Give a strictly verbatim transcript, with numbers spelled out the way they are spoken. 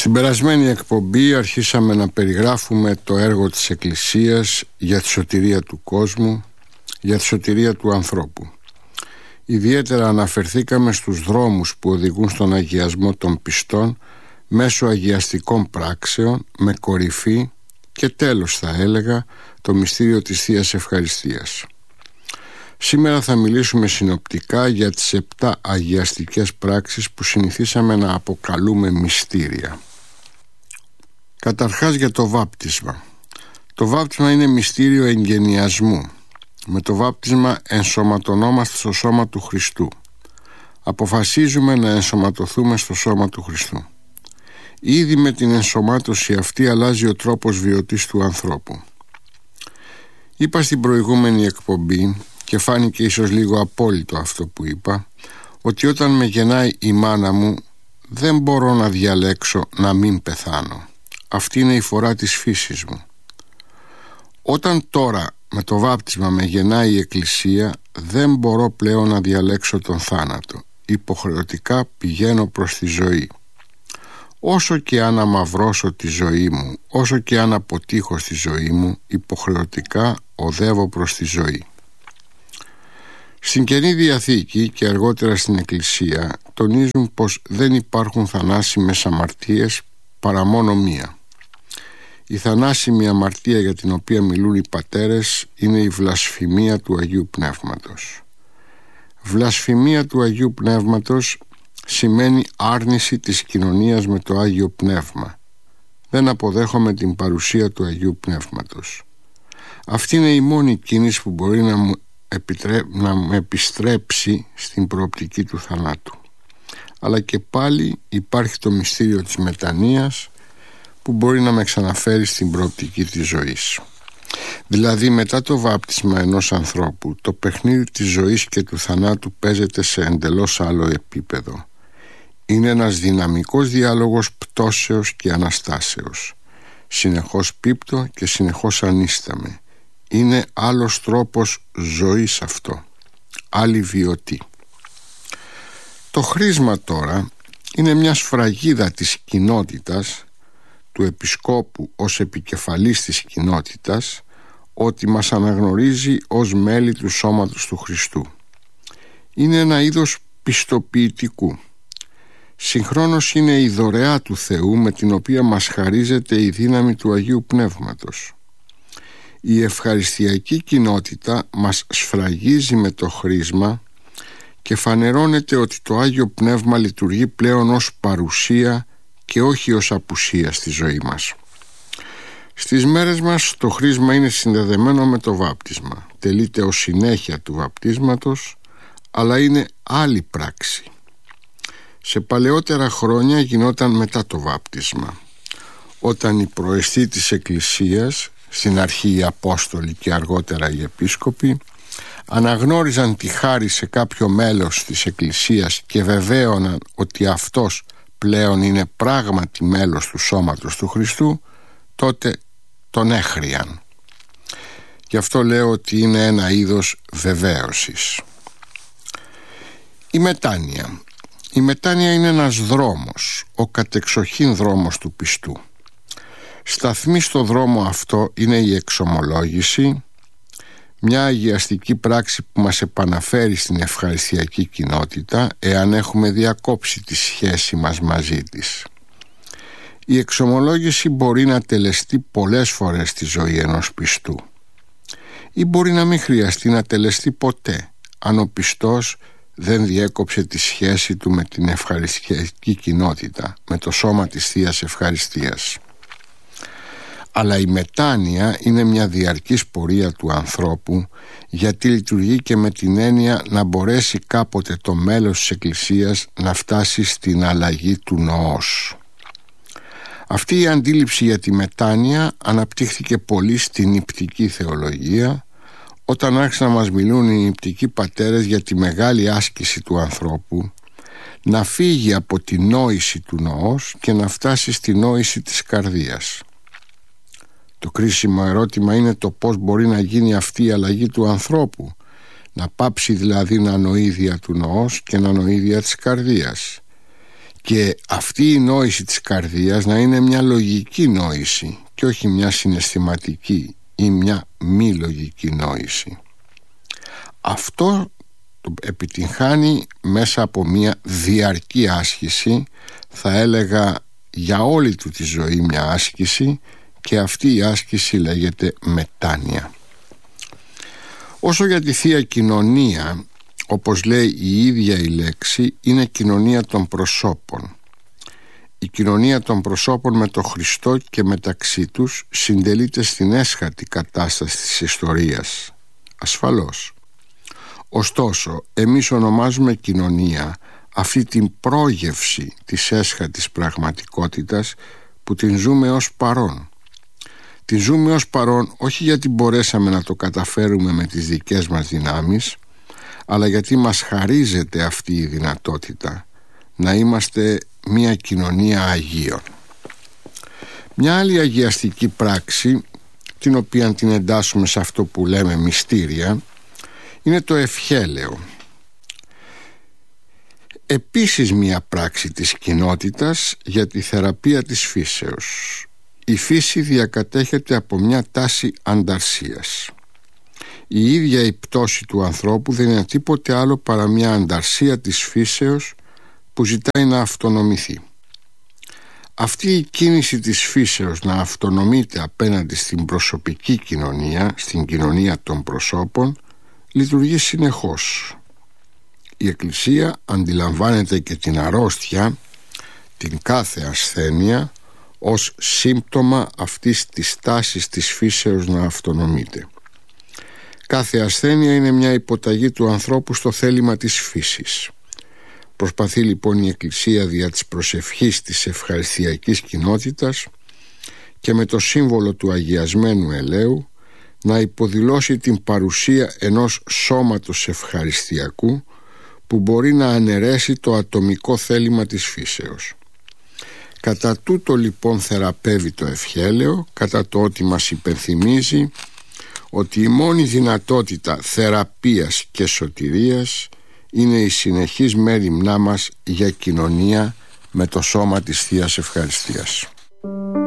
Στην περασμένη εκπομπή αρχίσαμε να περιγράφουμε το έργο της Εκκλησίας για τη σωτηρία του κόσμου, για τη σωτηρία του ανθρώπου. Ιδιαίτερα αναφερθήκαμε στους δρόμους που οδηγούν στον αγιασμό των πιστών μέσω αγιαστικών πράξεων, με κορυφή και τέλος, θα έλεγα, το μυστήριο της Θείας Ευχαριστίας. Σήμερα θα μιλήσουμε συνοπτικά για τις επτά αγιαστικές πράξεις που συνηθίσαμε να αποκαλούμε μυστήρια. Καταρχάς, για το βάπτισμα. Το βάπτισμα είναι μυστήριο εγγενιασμού. Με το βάπτισμα ενσωματωνόμαστε στο σώμα του Χριστού. Αποφασίζουμε να ενσωματωθούμε στο σώμα του Χριστού. Ήδη με την ενσωμάτωση αυτή αλλάζει ο τρόπος βιωτής του ανθρώπου. Είπα στην προηγούμενη εκπομπή, και φάνηκε ίσως λίγο απόλυτο αυτό που είπα, ότι όταν με γεννάει η μάνα μου δεν μπορώ να διαλέξω να μην πεθάνω. Αυτή είναι η φορά της φύσης μου. Όταν τώρα με το βάπτισμα με γεννάει η Εκκλησία, δεν μπορώ πλέον να διαλέξω τον θάνατο. Υποχρεωτικά πηγαίνω προς τη ζωή. Όσο και αν αμαυρώσω τη ζωή μου, όσο και αν αποτύχω στη ζωή μου, υποχρεωτικά οδεύω προς τη ζωή. Στην Καινή Διαθήκη και αργότερα στην Εκκλησία τονίζουν πως δεν υπάρχουν θανάσιμες αμαρτίες παρά μόνο μία. Η θανάσιμη αμαρτία για την οποία μιλούν οι πατέρες είναι η βλασφημία του Αγίου Πνεύματος. Βλασφημία του Αγίου Πνεύματος σημαίνει άρνηση της κοινωνίας με το Άγιο Πνεύμα. Δεν αποδέχομαι την παρουσία του Αγίου Πνεύματος. Αυτή είναι η μόνη κίνηση που μπορεί να μου, επιτρέ... να μου επιστρέψει στην προοπτική του θανάτου. Αλλά και πάλι υπάρχει το μυστήριο της μετανοίας που μπορεί να με ξαναφέρει στην προοπτική της ζωής. Δηλαδή, μετά το βάπτισμα ενός ανθρώπου, το παιχνίδι της ζωής και του θανάτου παίζεται σε εντελώς άλλο επίπεδο. Είναι ένας δυναμικός διάλογος πτώσεως και αναστάσεως. Συνεχώς πίπτω και συνεχώς ανίσταμαι. Είναι άλλος τρόπος ζωής αυτό. Άλλη βιωτή. Το χρήσμα τώρα είναι μια σφραγίδα της κοινότητας, του επισκόπου ως επικεφαλής της κοινότητας, ότι μας αναγνωρίζει ως μέλη του σώματος του Χριστού. Είναι ένα είδος πιστοποιητικού. Συγχρόνως είναι η δωρεά του Θεού με την οποία μας χαρίζεται η δύναμη του Αγίου Πνεύματος. Η ευχαριστιακή κοινότητα μας σφραγίζει με το χρήσμα και φανερώνεται ότι το Άγιο Πνεύμα λειτουργεί πλέον ως παρουσία και όχι ως απουσία στη ζωή μας. Στις μέρες μας το χρήσμα είναι συνδεδεμένο με το βάπτισμα. Τελείται ως συνέχεια του βαπτίσματος, αλλά είναι άλλη πράξη. Σε παλαιότερα χρόνια γινόταν μετά το βάπτισμα, όταν οι προεστοί της Εκκλησίας, στην αρχή οι Απόστολοι και αργότερα οι Επίσκοποι, αναγνώριζαν τη χάρη σε κάποιο μέλος της Εκκλησίας και βεβαίωναν ότι αυτός πλέον είναι πράγματι μέλος του σώματος του Χριστού, τότε τον έχριαν. Γι' αυτό λέω ότι είναι ένα είδος βεβαίωσης. Η μετάνοια. Η μετάνοια είναι ένας δρόμος, ο κατεξοχήν δρόμος του πιστού. Σταθμή στο δρόμο αυτό είναι η εξομολόγηση, μια αγιαστική πράξη που μας επαναφέρει στην ευχαριστιακή κοινότητα εάν έχουμε διακόψει τη σχέση μας μαζί της. Η εξομολόγηση μπορεί να τελεστεί πολλές φορές στη ζωή ενός πιστού, ή μπορεί να μην χρειαστεί να τελεστεί ποτέ, αν ο πιστός δεν διέκοψε τη σχέση του με την ευχαριστιακή κοινότητα, με το σώμα της Θείας Ευχαριστίας. Αλλά η μετάνοια είναι μια διαρκής πορεία του ανθρώπου, γιατί λειτουργεί και με την έννοια να μπορέσει κάποτε το μέλος της Εκκλησίας να φτάσει στην αλλαγή του νοός. Αυτή η αντίληψη για τη μετάνοια αναπτύχθηκε πολύ στην νηπτική θεολογία, όταν άρχισαν να μας μιλούν οι νηπτικοί πατέρες για τη μεγάλη άσκηση του ανθρώπου, να φύγει από τη νόηση του νοός και να φτάσει στη νόηση της καρδίας. Το κρίσιμο ερώτημα είναι το πώς μπορεί να γίνει αυτή η αλλαγή του ανθρώπου, να πάψει δηλαδή να νοεί δια του νοός και να νοεί δια της καρδίας. και αυτή η νόηση της καρδίας να είναι μια λογική νόηση και όχι μια συναισθηματική ή μια μη λογική νόηση. Αυτό το επιτυγχάνει μέσα από μια διαρκή άσκηση, θα έλεγα για όλη του τη ζωή μια άσκηση, και αυτή η άσκηση λέγεται μετάνοια. Όσο για τη Θεία Κοινωνία, όπως λέει η ίδια η λέξη, είναι κοινωνία των προσώπων. Η κοινωνία των προσώπων με το Χριστό και μεταξύ τους συντελείται στην έσχατη κατάσταση της ιστορίας. Ασφαλώς. Ωστόσο, εμείς ονομάζουμε κοινωνία αυτή την πρόγευση της έσχατης πραγματικότητας που την ζούμε ως παρόν. Την ζούμε ως παρόν όχι γιατί μπορέσαμε να το καταφέρουμε με τις δικές μας δυνάμεις, αλλά γιατί μας χαρίζεται αυτή η δυνατότητα να είμαστε μια κοινωνία Αγίων. Μια άλλη αγιαστική πράξη, την οποία την εντάσσουμε σε αυτό που λέμε μυστήρια, είναι το ευχέλαιο. Επίσης μια πράξη της κοινότητας για τη θεραπεία της φύσεως. Η φύση διακατέχεται από μια τάση ανταρσίας. Η ίδια η πτώση του ανθρώπου δεν είναι τίποτε άλλο παρά μια ανταρσία της φύσεως που ζητάει να αυτονομηθεί. Αυτή η κίνηση της φύσεως να αυτονομείται απέναντι στην προσωπική κοινωνία, στην κοινωνία των προσώπων, λειτουργεί συνεχώς. Η Εκκλησία αντιλαμβάνεται και την αρρώστια, την κάθε ασθένεια, ως σύμπτωμα αυτής της τάσης της φύσεως να αυτονομείται. Κάθε ασθένεια είναι μια υποταγή του ανθρώπου στο θέλημα της φύσης. Προσπαθεί λοιπόν η Εκκλησία δια της προσευχής της ευχαριστιακής κοινότητας και με το σύμβολο του αγιασμένου ελαίου να υποδηλώσει την παρουσία ενός σώματος ευχαριστιακού που μπορεί να αναιρέσει το ατομικό θέλημα της φύσεως. Κατά τούτο λοιπόν θεραπεύει το ευχέλαιο, κατά το ότι μας υπενθυμίζει ότι η μόνη δυνατότητα θεραπείας και σωτηρίας είναι η συνεχής μέριμνά μας για κοινωνία με το σώμα της Θείας Ευχαριστίας.